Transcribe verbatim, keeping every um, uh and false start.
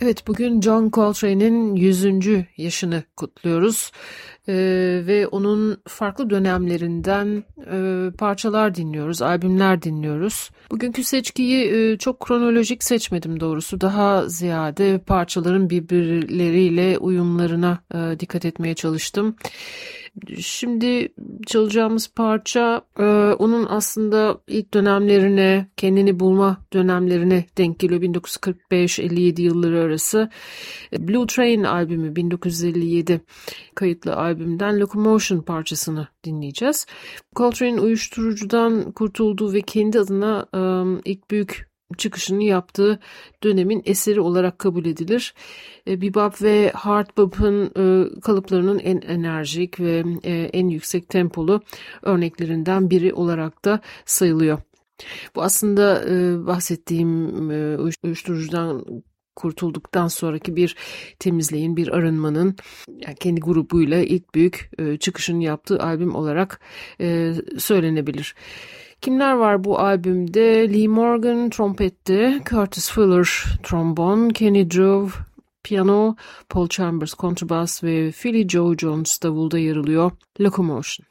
Evet, bugün John Coltrane'in yüzüncü yaşını kutluyoruz ee, ve onun farklı dönemlerinden e, parçalar dinliyoruz, albümler dinliyoruz. Bugünkü seçkiyi e, çok kronolojik seçmedim doğrusu. Daha ziyade parçaların birbirleriyle uyumlarına e, dikkat etmeye çalıştım. Şimdi çalacağımız parça e, onun aslında ilk dönemlerine, kendini bulma dönemlerine denk geliyor. bin dokuz yüz kırk beş elli yedi yılları arası. Blue Train albümü bin dokuz yüz elli yedi kayıtlı albümden Locomotion parçasını dinleyeceğiz. Coltrane uyuşturucudan kurtulduğu ve kendi adına e, ilk büyük çıkışını yaptığı dönemin eseri olarak kabul edilir. E, bebop ve hard bop'un e, kalıplarının en enerjik ve e, en yüksek tempolu örneklerinden biri olarak da sayılıyor. Bu aslında e, bahsettiğim e, uyuşturucudan kurtulduktan sonraki bir temizliğin, bir arınmanın, yani kendi grubuyla ilk büyük e, çıkışını yaptığı albüm olarak e, söylenebilir. Kimler var bu albümde? Lee Morgan trompette, Curtis Fuller trombon, Kenny Drew piyano, Paul Chambers kontrbas ve Philly Joe Jones davulda yer alıyor. Locomotion.